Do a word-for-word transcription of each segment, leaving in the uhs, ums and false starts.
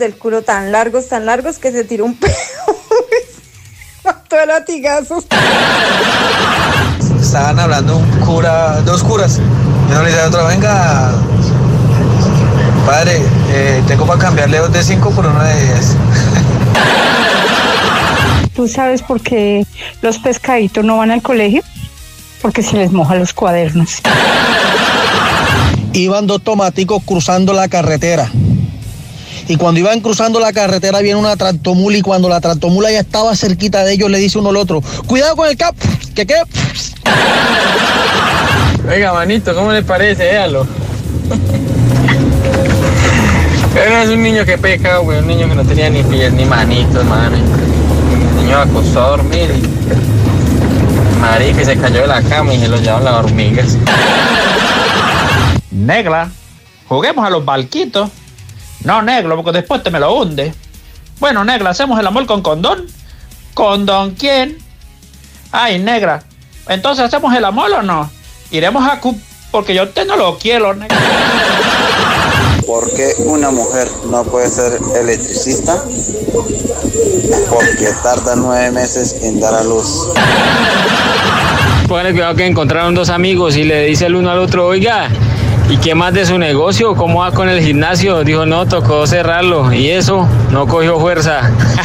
del culo tan largos, tan largos que se tiró un pedo. Mató a latigazos. Estaban hablando un cura, dos curas. Y uno le dice a otro, venga, padre, eh, tengo para cambiarle dos de cinco por uno de diez. ¿Tú sabes por qué los pescaditos no van al colegio? Porque se les mojan los cuadernos. Iban dos tomaticos cruzando la carretera. Y cuando iban cruzando la carretera viene una tractomula y cuando la tractomula ya estaba cerquita de ellos le dice uno al otro, cuidado con el cap, que qué. Oiga, manito, ¿cómo le parece? Véalo. Era un niño que peca, güey, un niño que no tenía ni pies ni manitos, man. Un niño acostó a dormir y marica, y se cayó de la cama y se lo llevaron las hormigas. Negra, juguemos a los barquitos. No, negro, porque después te me lo hunde. Bueno, negra, ¿hacemos el amor con condón? ¿Condón quién? Ay, negra, ¿entonces hacemos el amor o no? Iremos a Cup, porque yo usted no lo quiero, negra. ¿Por qué una mujer no puede ser electricista? Porque tarda nueve meses en dar a luz. Póngale cuidado que encontraron dos amigos y le dice el uno al otro, oiga, ¿y qué más de su negocio? ¿Cómo va con el gimnasio? Dijo, no, tocó cerrarlo. Y eso, no cogió fuerza.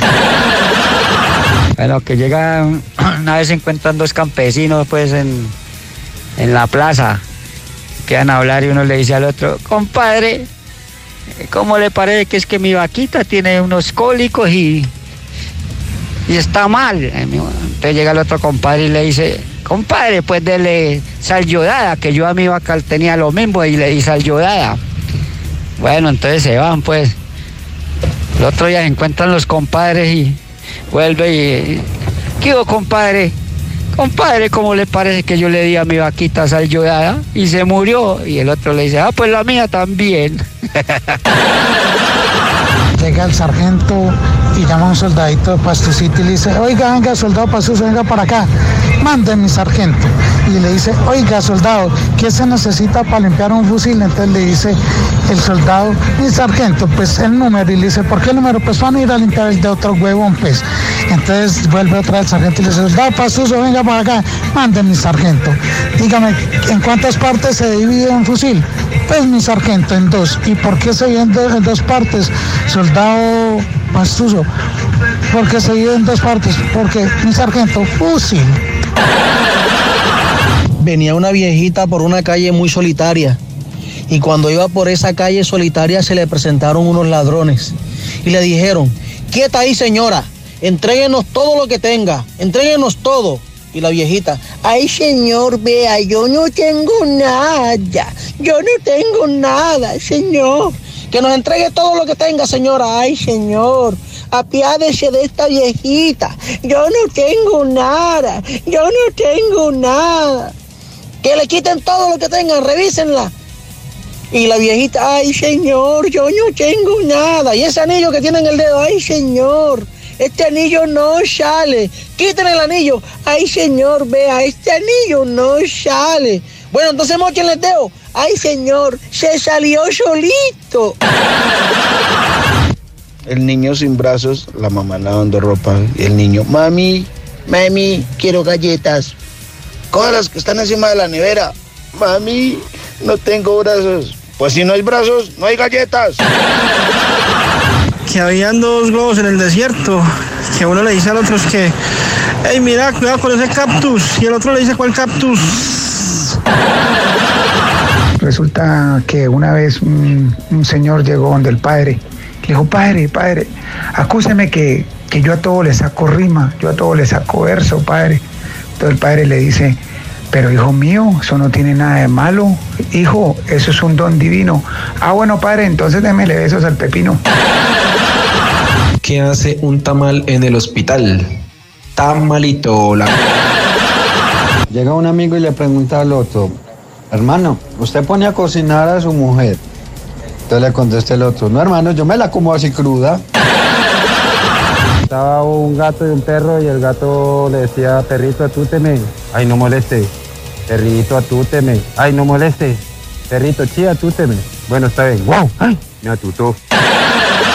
Bueno, que llegan, una vez se encuentran dos campesinos, pues, en, en la plaza. Quedan a hablar y uno le dice al otro, compadre, ¿cómo le parece que es que mi vaquita tiene unos cólicos y, y está mal? Entonces llega el otro compadre y le dice, compadre, pues dele sal yodada, que yo a mi vaca tenía lo mismo y le di sal yodada. Bueno, entonces se van, pues. El otro día se encuentran los compadres y vuelve y... ¿Qué hubo, compadre? Compadre, ¿cómo le parece que yo le di a mi vaquita sal yodada? Y se murió. Y el otro le dice, ah, pues la mía también. Llega el sargento y llama a un soldadito de Pastucito y le dice, oiga, venga, soldado Pastuso, venga para acá, mande mi sargento. Y le dice, oiga, soldado, ¿qué se necesita para limpiar un fusil? Entonces le dice el soldado, mi sargento, pues el número. Y le dice, ¿por qué el número? Pues van a ir a limpiar el de otro huevón, pues. Entonces vuelve otra vez el sargento y le dice, soldado Pastuso, venga para acá, mande mi sargento. Dígame, ¿en cuántas partes se divide un fusil? Pues mi sargento, en dos. ¿Y por qué se divide en, do- en dos partes, soldado Pastuso? ¿Por qué se divide en dos partes? Porque mi sargento, fusil. Venía una viejita por una calle muy solitaria y cuando iba por esa calle solitaria se le presentaron unos ladrones y le dijeron, quieta ahí señora, entréguenos todo lo que tenga, entréguenos todo. Y la viejita, ay señor, vea, yo no tengo nada, yo no tengo nada, señor. Que nos entregue todo lo que tenga, señora. Ay, señor, apiádese de esta viejita. Yo no tengo nada, yo no tengo nada. Que le quiten todo lo que tengan, revísenla. Y la viejita, ay, señor, yo no tengo nada. Y ese anillo que tiene en el dedo, ay, señor, este anillo no sale. Quiten el anillo. Ay, señor, vea, este anillo no sale. Bueno, entonces mochen el dedo. Ay, señor, se salió solito. El niño sin brazos, la mamá lavando ropa y el niño, mami, mami, quiero galletas. Coge las que están encima de la nevera. Mami, no tengo brazos. Pues si no hay brazos, no hay galletas. Que habían dos globos en el desierto, que uno le dice al otro es que, hey, mira, cuidado con ese cactus, y el otro le dice, ¿cuál cactus? Resulta que una vez un, un señor llegó donde el padre, le dijo, padre, padre, acúseme que, que yo a todo le saco rima, yo a todo le saco verso, padre. Entonces el padre le dice, pero hijo mío, eso no tiene nada de malo, hijo, eso es un don divino. Ah, bueno, padre, entonces démele besos al pepino. ¿Qué hace un tamal en el hospital? Tamalito. La... Llega un amigo y le pregunta al otro, hermano, ¿usted pone a cocinar a su mujer? Entonces le contesta el otro, no, hermano, yo me la como así cruda. Estaba un gato y un perro y el gato le decía, perrito, atúteme. Ay, no moleste. Perrito, atúteme. Ay, no moleste. Perrito, sí, atúteme. Bueno, está bien. ¡Wow! ¡Ay! Me atutó.